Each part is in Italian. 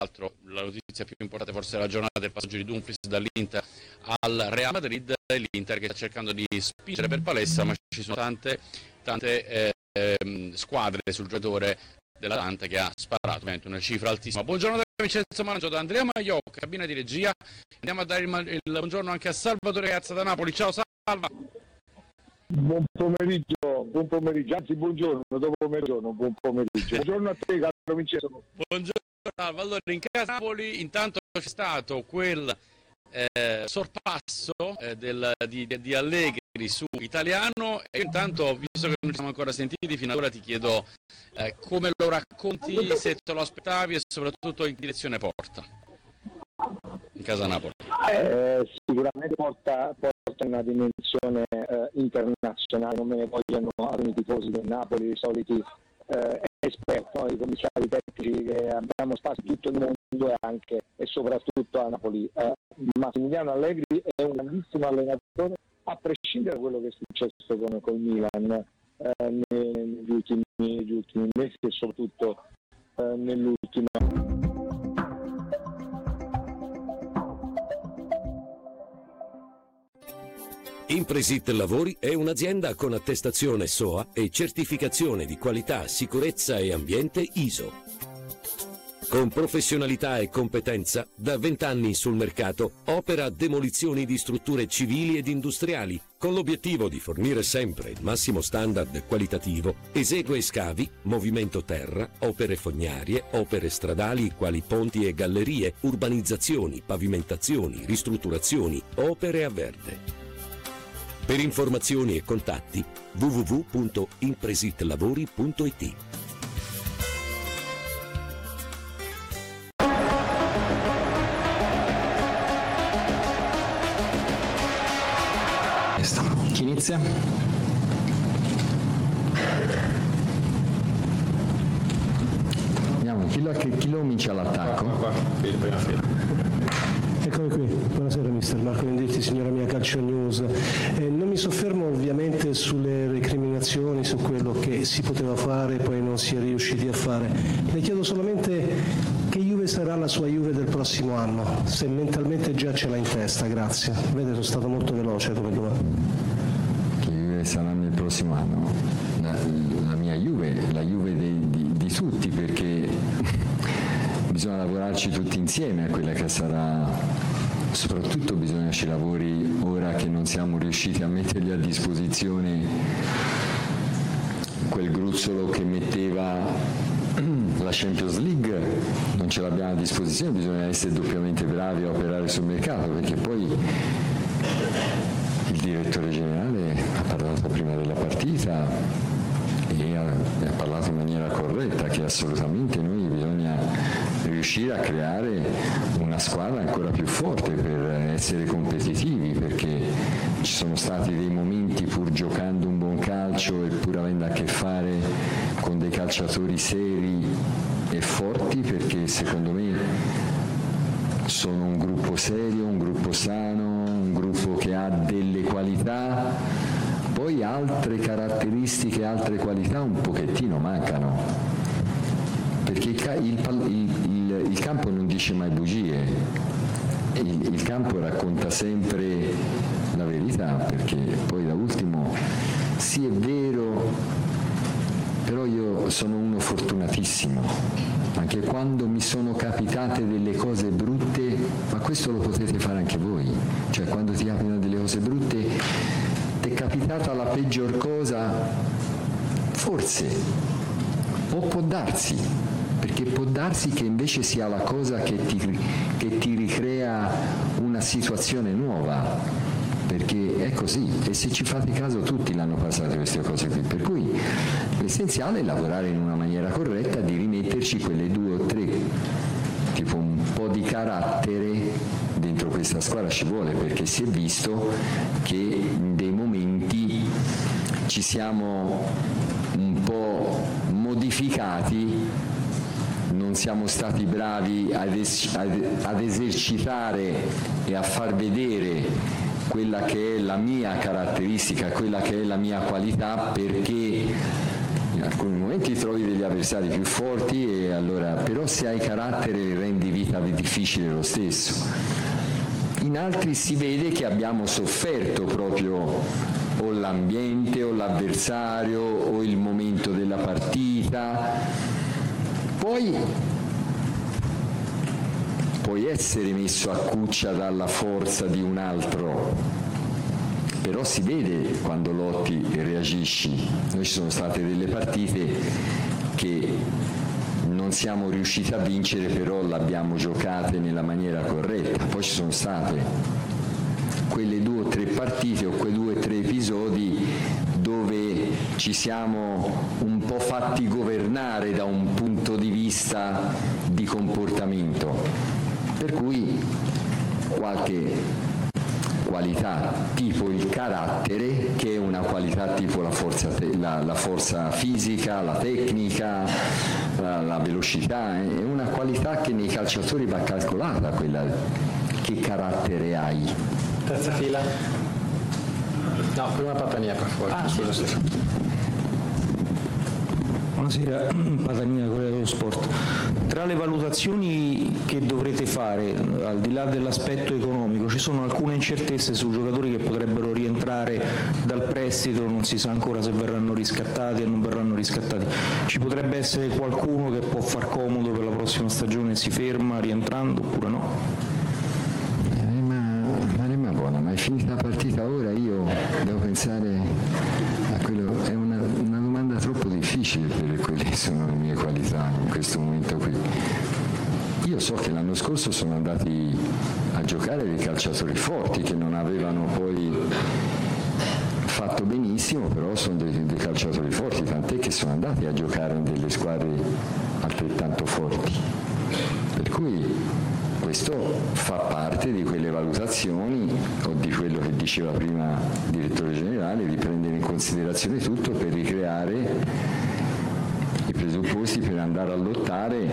l'altro la notizia più importante forse della giornata è il passaggio di Dumfries dall'Inter al Real Madrid, l'Inter che sta cercando di spingere per palestra, ma ci sono tante squadre sul giocatore dell'Atalanta che ha sparato ovviamente una cifra altissima. Buongiorno da Vincenzo Managgio, da Andrea Maiocca, cabina di regia. Andiamo a dare il buongiorno anche a Salvatore Gazza da Napoli. Ciao Salva. Buon pomeriggio, anzi buongiorno, dopo mezzogiorno, buon pomeriggio. Buongiorno a te, caro Vincenzo. Buongiorno Salva. Allora, in casa Napoli intanto c'è stato quel sorpasso di Allegri su Italiano, e intanto, visto che non ci siamo ancora sentiti fino ad ora, ti chiedo come lo racconti, se te lo aspettavi e soprattutto in che direzione porta in casa Napoli. Sicuramente porta una dimensione internazionale, non me ne vogliono alcuni tifosi del Napoli, i soliti esperti, i commissari tecnici che abbiamo spazio tutto il mondo e anche e soprattutto a Napoli. Massimiliano Allegri è un grandissimo allenatore, a prescindere da quello che è successo con il Milan negli ultimi mesi e soprattutto nell'ultimo anno. Impresit Lavori è un'azienda con attestazione SOA e certificazione di qualità, sicurezza e ambiente ISO. Con professionalità e competenza, da 20 anni sul mercato, opera demolizioni di strutture civili ed industriali, con l'obiettivo di fornire sempre il massimo standard qualitativo, esegue scavi, movimento terra, opere fognarie, opere stradali quali ponti e gallerie, urbanizzazioni, pavimentazioni, ristrutturazioni, opere a verde. Per informazioni e contatti www.impresitlavori.it. Chi inizia? Andiamo, chi lo comincia all'attacco? Prima fila. Eccomi qui, buonasera mister Marco Venditti, signora mia Calcio News. Non mi soffermo ovviamente sulle recriminazioni, su quello che si poteva fare e poi non si è riusciti a fare. Le chiedo solamente che Juve sarà la sua Juve del prossimo anno, se mentalmente già ce l'ha in testa, grazie. Vede, sono stato molto veloce come domanda. Che Juve sarà nel prossimo anno? La mia Juve, la Juve di tutti, perché bisogna lavorarci tutti insieme a quella che sarà, soprattutto bisogna ci lavori ora che non siamo riusciti a mettergli a disposizione quel gruzzolo che metteva la Champions League, non ce l'abbiamo a disposizione, bisogna essere doppiamente bravi a operare sul mercato, perché poi il direttore generale ha parlato prima della partita e ha parlato in maniera corretta, che assolutamente noi bisogna riuscire a creare una squadra ancora più forte per essere competitivi, perché ci sono stati dei momenti, pur giocando un buon calcio e pur avendo a che fare con dei calciatori seri e forti, perché secondo me sono un gruppo serio, un gruppo sano, un gruppo che ha delle qualità. Poi altre caratteristiche, altre qualità un pochettino mancano, perché il campo non dice mai bugie, il campo racconta sempre la verità, perché poi da ultimo sì è vero, però io sono uno fortunatissimo, anche quando mi sono capitate delle cose brutte, ma questo lo potete fare anche voi, cioè quando ti capitano delle cose brutte, ti è capitata la peggior cosa? Forse, o può darsi, perché può darsi che invece sia la cosa che ti ricrea una situazione nuova, perché è così, e se ci fate caso tutti l'hanno passate queste cose qui, per cui l'essenziale è lavorare in una maniera corretta, di rimetterci quelle 2 o 3, tipo un po' di carattere dentro questa squadra ci vuole, perché si è visto che in dei momenti ci siamo un po' modificati, non siamo stati bravi ad esercitare e a far vedere quella che è la mia caratteristica, quella che è la mia qualità, perché in alcuni momenti trovi degli avversari più forti, e allora, però se hai carattere rendi vita difficile lo stesso. In altri si vede che abbiamo sofferto proprio o l'ambiente o l'avversario o il momento della partita. Poi puoi essere messo a cuccia dalla forza di un altro, però si vede quando lotti e reagisci. Noi ci sono state delle partite che non siamo riusciti a vincere, però l'abbiamo giocate nella maniera corretta. Poi ci sono state quelle 2 o 3 partite o quei 2 o 3 episodi dove ci siamo un po' fatti governare da un punto di vista di comportamento, per cui qualche qualità tipo il carattere, che è una qualità tipo la forza fisica, la tecnica, la velocità, è una qualità che nei calciatori va calcolata, quella che carattere hai. Terza fila. No, prima Patania per favore. Sì, lo stesso. Buonasera, Patania, Corriere dello Sport. Tra le valutazioni che dovrete fare, al di là dell'aspetto economico, ci sono alcune incertezze su giocatori che potrebbero rientrare dal prestito, non si sa ancora se verranno riscattati o non verranno riscattati. Ci potrebbe essere qualcuno che può far comodo per la prossima stagione e si ferma rientrando oppure no? Ma è finita la partita ora, io devo pensare a quello, è una domanda troppo difficile per quelle che sono le mie qualità in questo momento qui. Io so che l'anno scorso sono andati a giocare dei calciatori forti che non avevano poi fatto benissimo, però sono dei calciatori forti, tant'è che sono andati a giocare in delle squadre altrettanto forti. Per cui questo fa parte di quelle valutazioni, o di quello che diceva prima il direttore generale, di prendere in considerazione tutto per ricreare i presupposti per andare a lottare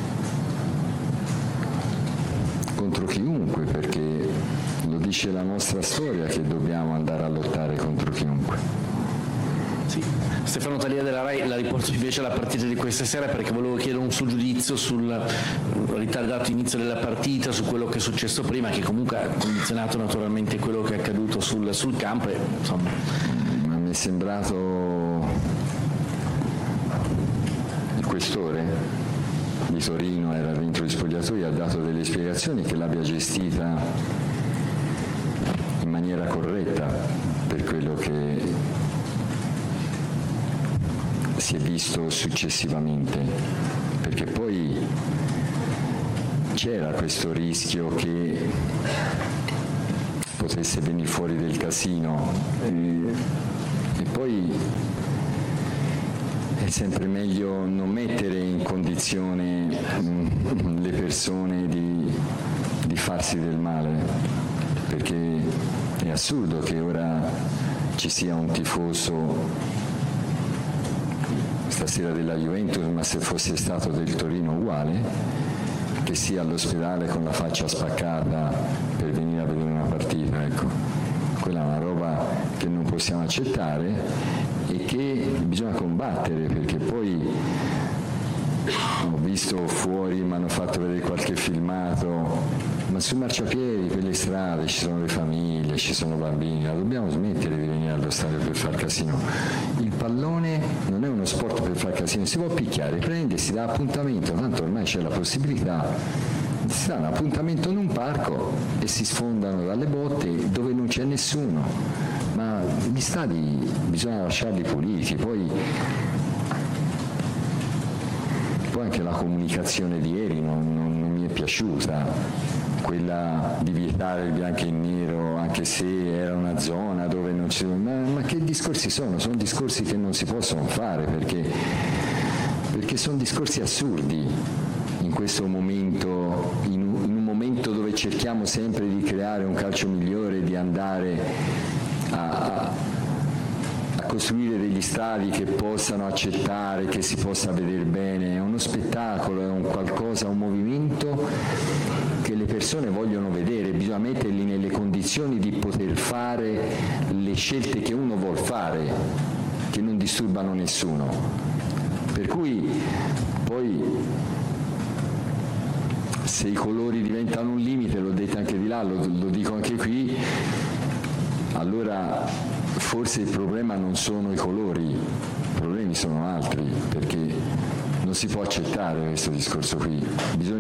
contro chiunque, perché lo dice la nostra storia che dobbiamo andare a lottare contro chiunque. Sì. Stefano Talia della RAI, la riporto invece alla partita di questa sera perché volevo chiedere un suo giudizio sul ritardato inizio della partita, su quello che è successo prima, che comunque ha condizionato naturalmente quello che è accaduto sul campo. E, insomma. Ma mi è sembrato il questore di Torino, era dentro gli spogliatoi, ha dato delle spiegazioni, che l'abbia gestita in maniera corretta per quello che si è visto successivamente, perché poi c'era questo rischio che potesse venire fuori del casino, e poi è sempre meglio non mettere in condizione le persone di farsi del male, perché è assurdo che ora ci sia un tifoso stasera della Juventus, ma se fosse stato del Torino uguale, che sia all'ospedale con la faccia spaccata per venire a vedere una partita, ecco. Quella è una roba che non possiamo accettare e che bisogna combattere, perché poi ho visto fuori, mi hanno fatto vedere qualche filmato, ma sui marciapiedi, per le strade ci sono le famiglie, ci sono bambini, dobbiamo smettere di venire allo stadio per far casino. Il pallone non è uno sport per far casino, si può picchiare, prende, si dà appuntamento, tanto ormai c'è la possibilità, si dà un appuntamento in un parco e si sfondano dalle botte dove non c'è nessuno, ma gli stadi bisogna lasciarli puliti. Poi anche la comunicazione di ieri non mi è piaciuta, quella di vietare il bianco e il nero, anche se era una zona dove non ci sono, ma che discorsi sono? Sono discorsi che non si possono fare, perché sono discorsi assurdi in questo momento, in un momento dove cerchiamo sempre di creare un calcio migliore, di andare a costruire degli stadi che possano accettare, che si possa vedere bene. È uno spettacolo, è un qualcosa, un movimento che le persone vogliono vedere, bisogna metterli nelle condizioni di poter fare le scelte che uno vuol fare, che non disturbano nessuno. Per cui poi se i colori diventano un limite, l'ho detto anche di là, lo dico anche qui, allora forse il problema non sono i colori, i problemi sono altri, perché non si può accettare questo discorso qui. Bisogna